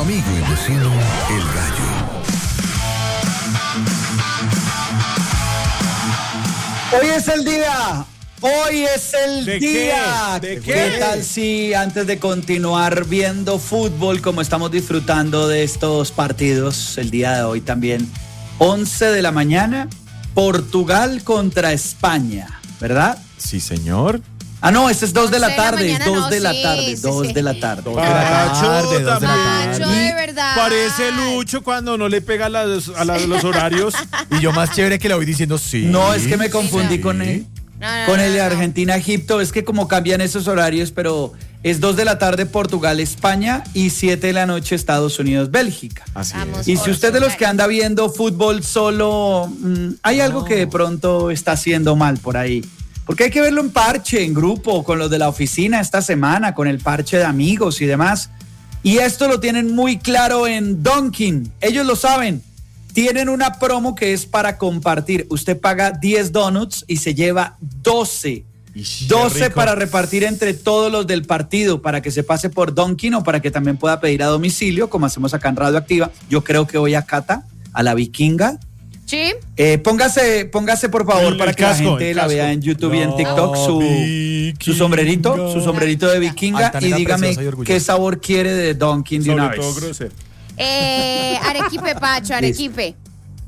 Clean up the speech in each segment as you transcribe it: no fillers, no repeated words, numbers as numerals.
amigo y vecino, el gallo. Hoy es el día. Hoy es el día. ¿De qué? ¿Qué tal si antes de continuar viendo fútbol, como estamos disfrutando de estos partidos el día de hoy también, 11 de la mañana, Portugal contra España, ¿verdad? Sí, señor. Ah, no, este es 2 de la 11 de la tarde, mañana, 2 no, de la sí, tarde, sí, 2 sí. de la tarde. Pacho, Pacho, Pacho, de verdad. Parece Lucho cuando no le pega a los horarios. Y yo más chévere que le voy diciendo sí. No, es que me confundí Sí, con él. No, Con el de no. Argentina-Egipto, es que como cambian esos horarios, pero es 2 de la tarde Portugal-España y 7 de la noche Estados Unidos-Bélgica. Así Vamos. es. Y si usted de los que anda viendo fútbol solo, hay algo que de pronto está haciendo mal por ahí. Porque hay que verlo en parche, en grupo, con los de la oficina esta semana, con el parche de amigos y demás. Y esto lo tienen muy claro en Dunkin'. Ellos lo saben. Tienen una promo que es para compartir. Usted paga 10 donuts y se lleva 12. Ish, 12 qué rico. para repartir entre todos los del partido, para que se pase por Dunkin' o para que también pueda pedir a domicilio, como hacemos acá en Radioactiva. Yo creo que voy a Cata, a la Vikinga. Sí. Póngase por favor El para que la casco, gente el la casco. vea en YouTube y en No, TikTok, su sombrerito de Vikinga, y Altanera dígame preciosa y orgullosa. qué sabor quiere de Dunkin' de una Sobre vez. todo grosero. Arequipe, Pacho, arequipe.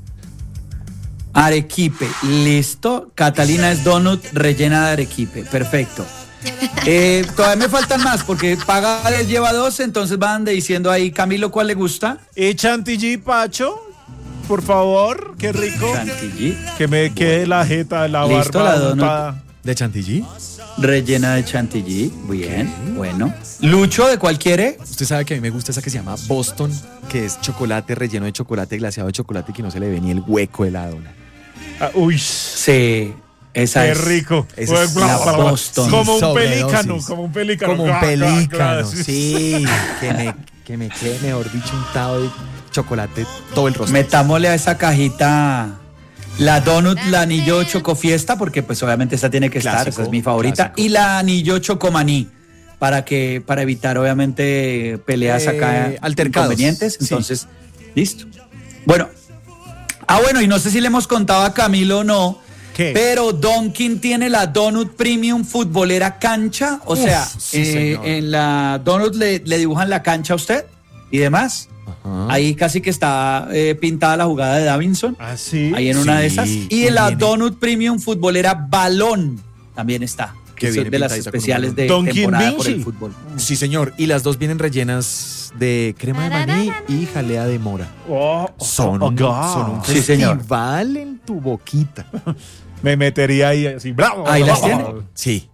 Arequipe, listo. Catalina es donut rellena de arequipe, perfecto. Todavía me faltan más porque paga les lleva 2, entonces van diciendo ahí, Camilo, ¿cuál le gusta? Chantilly, Pacho, por favor, qué rico. Chantilly, Que me quede la jeta, la Listo, barba la donut. untada. ¿De chantilly? rellena de chantilly, bien, bueno. Lucho, ¿de cuál quiere? Usted sabe que a mí me gusta esa que se llama Boston, que es chocolate relleno de chocolate, glaseado de chocolate, que no se le ve ni el hueco de la dona. Uy, Sí, esa qué es. rico. Esa es la Boston. Como un Sobredosis. pelícano, como un pelícano. Como un Gra, gra, pelícano, gra, sí. Que me quede, mejor dicho, untado de chocolate todo el rostro. Metámosle a esa cajita la donut, la anillo chocofiesta, porque pues obviamente esta tiene que estar, Clásico, esa es mi favorita, clásico. y la anillo chocomaní, para evitar obviamente peleas acá, altercados, inconvenientes. sí. Entonces, listo. Bueno, bueno, y no sé si le hemos contado a Camilo o no, ¿Qué? pero Dunkin' tiene la Donut Premium futbolera cancha, o sea, sí, señor. en la Donut le dibujan la cancha a usted y demás. Ajá. Ahí casi que está pintada la jugada de Davinson. Ah, sí. Ahí en una Sí, de esas. Y y en la viene- Donut Premium futbolera Balón también está. Que Que viene son de las pintadita con especiales un de Dunkin' temporada por el Vinci. fútbol. Sí, señor. Y las dos vienen rellenas de crema de maní y jalea de mora. Son un Sí, señor. festival en tu boquita. Me metería ahí así. ¡Bravo! Ahí las bravo. tiene. Sí.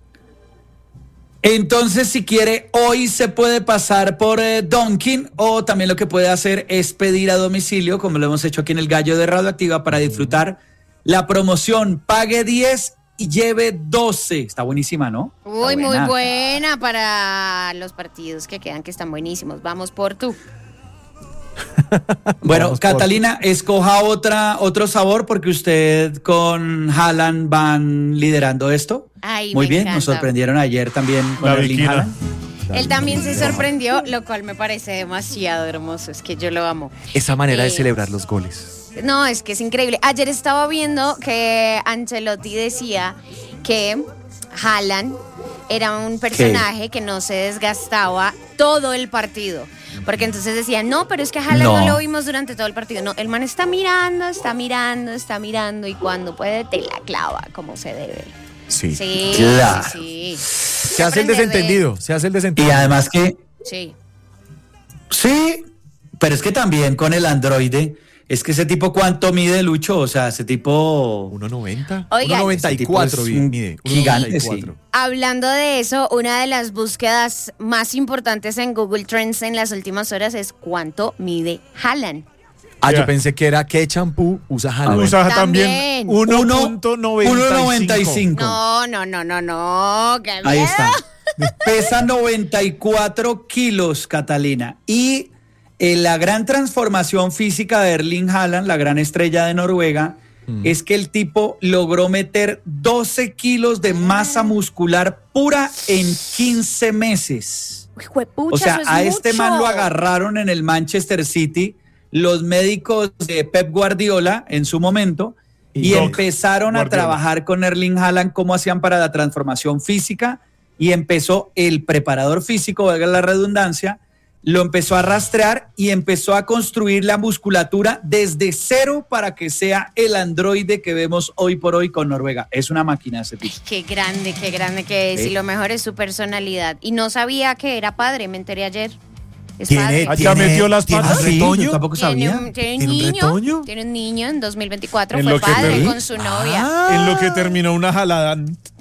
Entonces, si quiere, hoy se puede pasar por Dunkin' o también lo que puede hacer es pedir a domicilio, como lo hemos hecho aquí en el Gallo de Radioactiva, para disfrutar la promoción. Pague 10 y lleve 12. Está buenísima, ¿no? Uy, Está muy buena para los partidos que quedan, que están buenísimos. Vamos por tú. Bueno, Vamos por- Catalina, escoja otro sabor porque usted con Haaland van liderando esto. Ay, Muy me bien, encanta. nos sorprendieron ayer también con La Erling Vikina. Haaland. Él también se sorprendió, lo cual me parece demasiado hermoso. Es que yo lo amo. Esa manera de Eh, celebrar los goles. No, es que es increíble. Ayer estaba viendo que Ancelotti decía que Haaland era un personaje que no se desgastaba todo el partido. Porque entonces decían, no, pero es que a Haaland no. No. lo vimos durante todo el partido. No, el man está mirando, está mirando, está mirando y cuando puede te la clava como se debe. Sí. Sí, Claro. sí. Se hace el desentendido. Se hace el Y desentendido. además que, Sí. sí, pero es que también con el androide, es que ese tipo, ¿cuánto mide, Lucho? O sea, ese tipo 1.90. Oiga, 1.94 ese tipo es mide. gigante, 1.94. Hablando de eso, una de las búsquedas más importantes en Google Trends en las últimas horas es ¿cuánto mide Haaland? Ah, Ya. yo pensé que era qué champú usa Haaland. Usa También. también 1.95. 1.95. No, qué Ahí miedo. está. Pesa 94 kilos, Catalina. Y la gran transformación física de Erling Haaland, la gran estrella de Noruega, es que el tipo logró meter 12 kilos de masa muscular pura en 15 meses. Juepucha, O sea, eso es a este man mucho. lo agarraron en el Manchester City los médicos de Pep Guardiola en su momento y Doc empezaron a Guardiola. trabajar con Erling Haaland cómo hacían para la transformación física y empezó el preparador físico, valga la redundancia, lo empezó a rastrear y empezó a construir la musculatura desde cero para que sea el androide que vemos hoy por hoy con Noruega. Es una máquina ese tipo. Qué grande que es. Sí. Y lo mejor es su personalidad. Y no sabía que era padre, me enteré ayer. Es ¿Tiene- padre. Ah, ¿ya metió las tiene patas? un Sí, retoño? yo tampoco Tiene sabía. un ¿Tiene un niño. retoño? Tiene un niño en 2024. En Fue lo que padre te- con su novia. En lo que terminó una jalada.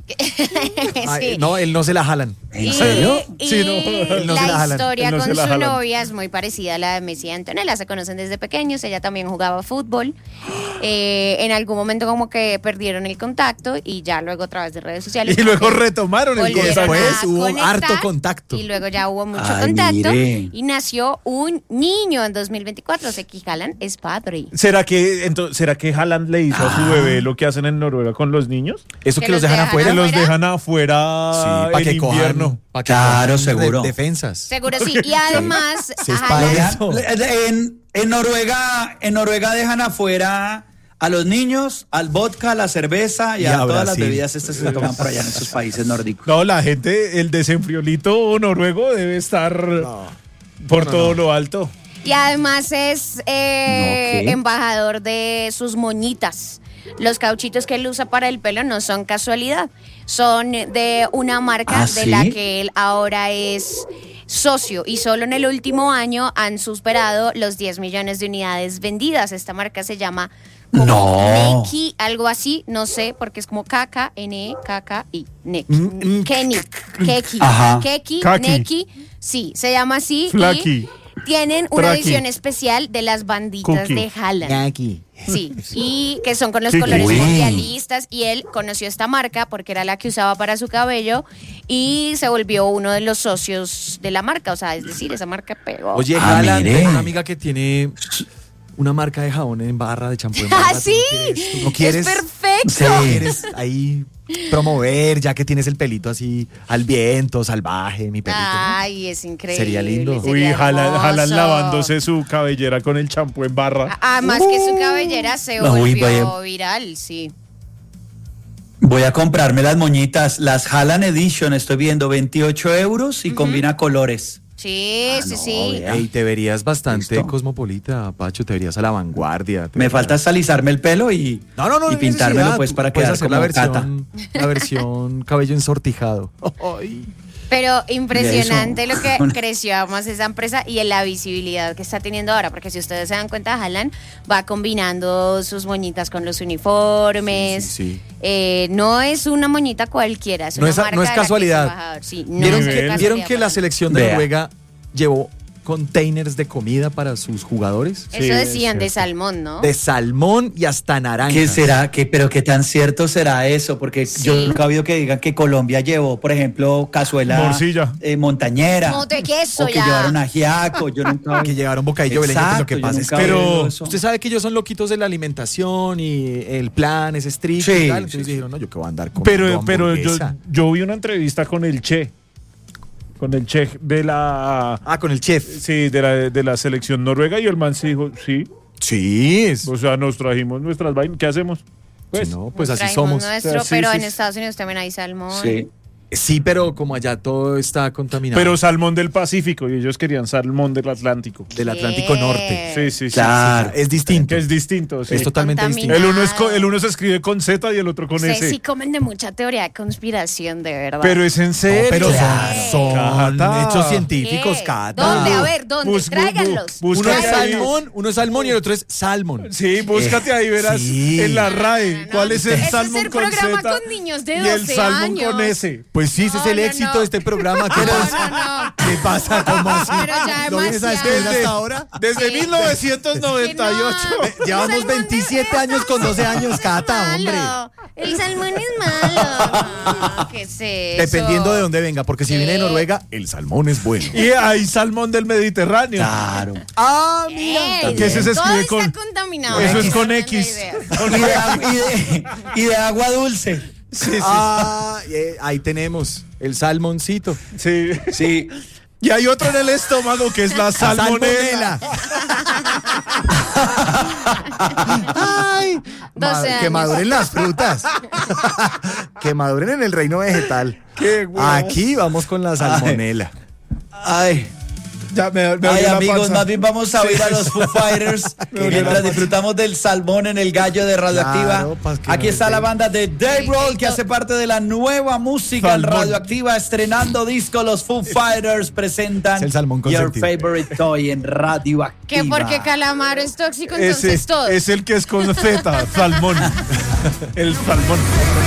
Sí. No, él no se la jalan. ¿En serio? Y Sí, no. Él no se la la jalan. historia Él no con se la su jalan. novia es muy parecida a la de Messi y Antonella. Se conocen desde pequeños. Ella también jugaba fútbol. En algún momento como que perdieron el contacto y ya luego a través de redes sociales. Y luego como que retomaron el volvieron contacto. Después a hubo conectar, harto contacto. Y luego ya hubo mucho Ay, contacto. mire. Y nació un niño en 2024. O sea, que Haaland es padre. ¿Será que Haaland le hizo a su bebé lo que hacen en Noruega con los niños? Eso Que que los los dejan dejan afuera. Que los ¿Afuera? dejan afuera para en que invierno. cojan. Pa' que Claro, cojan seguro. defensas. Seguro sí. Y además, Sí, es Haaland- padre. Eso. En Noruega dejan afuera a los niños, al vodka, a la cerveza y a a todas las Brasil. bebidas estas que se toman por allá en esos países nórdicos. No, la gente, el desenfriolito noruego debe estar por todo lo alto. Y además es ¿qué? embajador de sus moñitas. Los cauchitos que él usa para el pelo no son casualidad, son de una marca ¿Ah, de sí? la que él ahora es socio y solo en el último año han superado los 10 millones de unidades vendidas. Esta marca se llama como No. Neki, algo así, no sé, porque es como KKNKKI, Neki, Keki, Ajá. Keki, Kaki. Neki, sí, se llama así. Flaki. Y tienen una Traki. edición especial de las banditas Cookie. de Haaland. Aquí. Sí, y que son con los Sí, colores uy. mundialistas. Y él conoció esta marca porque era la que usaba para su cabello y se volvió uno de los socios de la marca. O sea, es decir, esa marca pegó. Oye, Ah, Haaland, mire. tengo una amiga que tiene una marca de jabón en barra, de champú en barra. ¡Ah, sí! ¿Tú no quieres? Es perfecto. Sí. ¿No quieres ahí promover, ya que tienes el pelito así al viento, salvaje, mi pelito? ¿no? Ay, es increíble. Sería lindo. Uy, sería Haaland hermoso. lavándose su cabellera con el champú en barra. Además que su cabellera se Uy, volvió vaya. viral, sí. Voy a comprarme las moñitas, las Haaland Edition, estoy viendo 28 euros y combina colores. Sí, sí, no, sí. vea. Ey, te verías bastante Listo. cosmopolita, Pacho, te verías a la vanguardia. Me falta alisarme el pelo y, y hay pintármelo necesidad. pues para Puedes quedar hacer como Cata. la versión cabello ensortijado. Pero impresionante Eso. lo que creció además esa empresa y en la visibilidad que está teniendo ahora, porque si ustedes se dan cuenta, Haaland va combinando sus moñitas con los uniformes. Sí, sí, No es una moñita cualquiera, es No una es- marca no es de la que casualidad. embajador. Sí, no ¿Vieron, es Nivel. ¿Vieron casualidad que la para selección de Vea. Noruega llevó containers de comida para sus jugadores? mí. Eso Sí, decían es de cierto. salmón, ¿no? De salmón y hasta naranja. ¿Qué será? Pero qué tan cierto será eso? Porque Sí. yo nunca he oído que digan que Colombia llevó, por ejemplo, cazuela Morcilla. montañera. No, de queso o que ya. llevaron ajiaco. Yo nunca Que llevaron bocadillo beleño, pues lo que Exacto, yo pasa es nunca que... he oído Pero eso. Usted sabe que ellos son loquitos de la alimentación y el plan es estricto Sí, y tal. Entonces sí, dijeron, no, yo que voy a andar comiendo Pero hamburguesa. yo vi una entrevista con el Che. Con el Che de la... Ah, con el chef. Sí, de la selección noruega y el man se dijo, sí, Sí, es... o sea, nos trajimos nuestras vainas, ¿qué hacemos? Pues, Sí, no, pues Nos así traímos somos. nuestro, Sí, pero sí, en sí. Estados Unidos también hay salmón. Sí. Sí, pero como allá todo está contaminado. pero salmón del Pacífico y ellos querían salmón del Atlántico. del Atlántico ¿Qué? Norte. Sí, sí, sí. Claro. Es distinto. Que es distinto, sí. Es totalmente distinto. Contaminado. El uno se escribe con Z y el otro con Ustedes S. sí comen de mucha teoría de conspiración, de verdad. Pero es en serio. No, pero Claro. son Cata. hechos ¿Qué? científicos, Cata. ¿Dónde? A ver, ¿dónde? Tráiganlos. busca Uno es ahí. uno es salmón y el otro es salmón. Sí, búscate ahí, verás Sí. en la RAE No, no, no. cuál es el Ese es salmón el con programa Z con niños de y el 12 salmón con años. S. Pues sí, ese es No, el no, éxito no. de este programa. ¿Qué, No. ¿Qué pasa? ¿Cómo así? Pero ya ¿No vienes a demasiado. descubrir hasta ahora? Desde Sí. 1998. Que no. Llevamos El salmón 27 años con 12 años, Cata, hombre. Malo. El salmón es malo. No, ¿qué es eso? Dependiendo de dónde venga, porque si viene de ¿Qué? Noruega, el salmón es bueno. Y hay salmón del Mediterráneo. Claro. Ah, Ey, Que ese se todo escribe está con- contaminado. Eso es Esa con no la X. idea. Y de agua dulce. Sí, sí. Ah, ahí tenemos el salmoncito. Sí. Sí. Y hay otro en el estómago que es la salmonela. Ay, 12 que años. maduren las frutas. Que maduren en el reino vegetal. Qué huevo. Aquí vamos con la salmonela. Ay. Ya me Ay, dolió la amigos, panza. más bien vamos a oír a los Foo Fighters mientras disfrutamos del salmón en el gallo de Radioactiva. Claro, pa' que Aquí no está les la den. banda de Dave Grohl, que hace parte de la nueva música en Salmón. Radioactiva, estrenando disco. Los Foo Fighters presentan Es el salmón Your consentido. Favorite Toy en Radioactiva. Que porque Calamaro es tóxico, entonces Ese todo. es el que es con Z, salmón. El salmón.